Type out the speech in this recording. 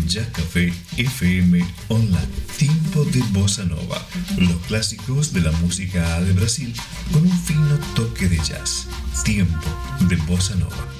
Jazz Café FM Online. Tiempo de Bossa Nova. Los clásicos de la música de Brasil con un fino toque de jazz. Tiempo de Bossa Nova.